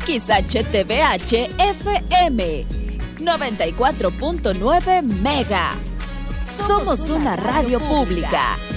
XHTVH FM 94.9 Mega. Somos una radio pública.